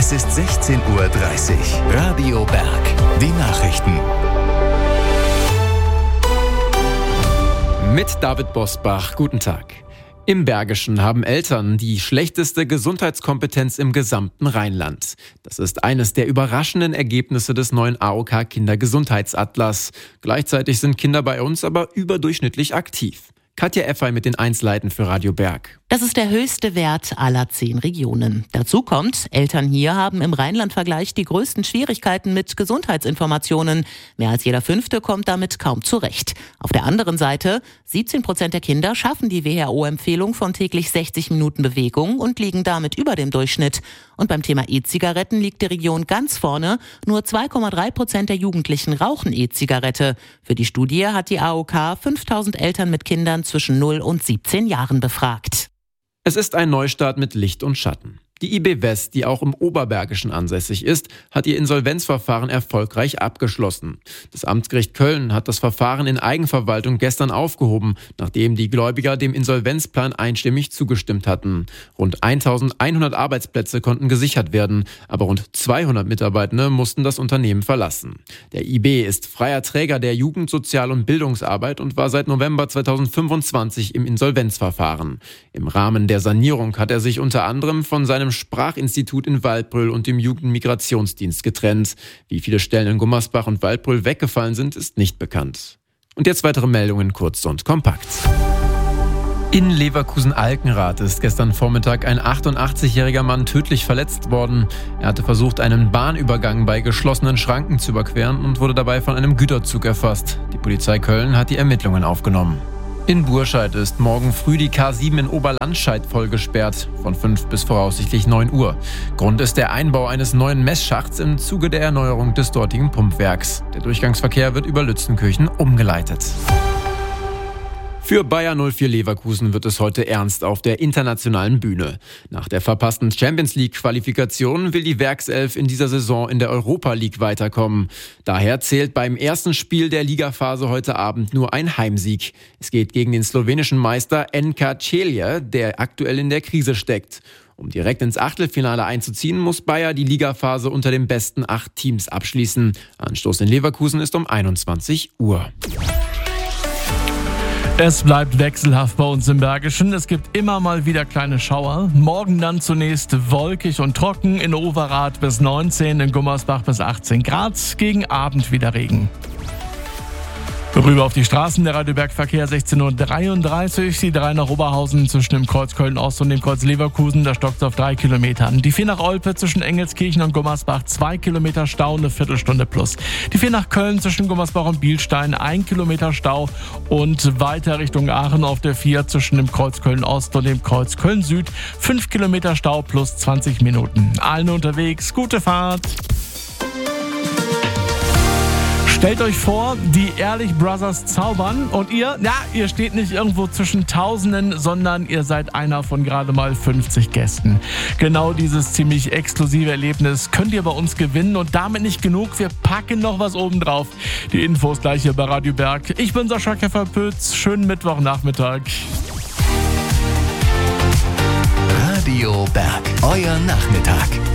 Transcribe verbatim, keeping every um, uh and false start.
Es ist sechzehn Uhr dreißig. Radio Berg. Die Nachrichten. Mit David Bosbach. Guten Tag. Im Bergischen haben Eltern die schlechteste Gesundheitskompetenz im gesamten Rheinland. Das ist eines der überraschenden Ergebnisse des neuen A O K-Kindergesundheitsatlas. Gleichzeitig sind Kinder bei uns aber überdurchschnittlich aktiv. Katja Effey mit den Einzelheiten für Radio Berg. Das ist der höchste Wert aller zehn Regionen. Dazu kommt, Eltern hier haben im Rheinland-Vergleich die größten Schwierigkeiten mit Gesundheitsinformationen. Mehr als jeder Fünfte kommt damit kaum zurecht. Auf der anderen Seite, siebzehn Prozent der Kinder schaffen die W H O-Empfehlung von täglich sechzig Minuten Bewegung und liegen damit über dem Durchschnitt. Und beim Thema E-Zigaretten liegt die Region ganz vorne. Nur zwei Komma drei Prozent der Jugendlichen rauchen E-Zigarette. Für die Studie hat die A O K fünftausend Eltern mit Kindern zwischen null und siebzehn Jahren befragt. Es ist ein Neustart mit Licht und Schatten. Die I B West, die auch im Oberbergischen ansässig ist, hat ihr Insolvenzverfahren erfolgreich abgeschlossen. Das Amtsgericht Köln hat das Verfahren in Eigenverwaltung gestern aufgehoben, nachdem die Gläubiger dem Insolvenzplan einstimmig zugestimmt hatten. Rund eintausendeinhundert Arbeitsplätze konnten gesichert werden, aber rund zweihundert Mitarbeitende mussten das Unternehmen verlassen. Der I B ist freier Träger der Jugend-, Sozial- und Bildungsarbeit und war seit November zweitausendfünfundzwanzig im Insolvenzverfahren. Im Rahmen der Sanierung hat er sich unter anderem von seinem Sprachinstitut in Waldbröl und dem Jugendmigrationsdienst getrennt. Wie viele Stellen in Gummersbach und Waldbröl weggefallen sind, ist nicht bekannt. Und jetzt weitere Meldungen kurz und kompakt. In Leverkusen-Alkenrath ist gestern Vormittag ein achtundachtzigjähriger Mann tödlich verletzt worden. Er hatte versucht, einen Bahnübergang bei geschlossenen Schranken zu überqueren und wurde dabei von einem Güterzug erfasst. Die Polizei Köln hat die Ermittlungen aufgenommen. In Burscheid ist morgen früh die K sieben in Oberlandscheid voll gesperrt, von fünf bis voraussichtlich neun Uhr. Grund ist der Einbau eines neuen Messschachts im Zuge der Erneuerung des dortigen Pumpwerks. Der Durchgangsverkehr wird über Lützenkirchen umgeleitet. Für Bayer null vier Leverkusen wird es heute ernst auf der internationalen Bühne. Nach der verpassten Champions-League-Qualifikation will die Werkself in dieser Saison in der Europa League weiterkommen. Daher zählt beim ersten Spiel der Ligaphase heute Abend nur ein Heimsieg. Es geht gegen den slowenischen Meister N K Celje, der aktuell in der Krise steckt. Um direkt ins Achtelfinale einzuziehen, muss Bayer die Ligaphase unter den besten acht Teams abschließen. Anstoß in Leverkusen ist um einundzwanzig Uhr. Es bleibt wechselhaft bei uns im Bergischen. Es gibt immer mal wieder kleine Schauer. Morgen dann zunächst wolkig und trocken. In Overath bis neunzehn, in Gummersbach bis achtzehn Grad. Gegen Abend wieder Regen. Rüber auf die Straßen, der Radio Berg Verkehr sechzehn Uhr dreiunddreißig. Die drei nach Oberhausen zwischen dem Kreuz Köln-Ost und dem Kreuz Leverkusen, da stockt es auf drei Kilometern. Die vier nach Olpe zwischen Engelskirchen und Gummersbach, zwei Kilometer Stau, eine Viertelstunde plus. Die vier nach Köln zwischen Gummersbach und Bielstein, ein Kilometer Stau und weiter Richtung Aachen auf der vier zwischen dem Kreuz Köln-Ost und dem Kreuz Köln-Süd, fünf Kilometer Stau plus zwanzig Minuten. Allen unterwegs, gute Fahrt! Stellt euch vor, die Ehrlich Brothers zaubern und ihr, ja, ihr steht nicht irgendwo zwischen Tausenden, sondern ihr seid einer von gerade mal fünfzig Gästen. Genau dieses ziemlich exklusive Erlebnis könnt ihr bei uns gewinnen und damit nicht genug, wir packen noch was oben drauf. Die Infos gleich hier bei Radio Berg. Ich bin Sascha Keffer-Pütz, schönen Mittwochnachmittag. Radio Berg, euer Nachmittag.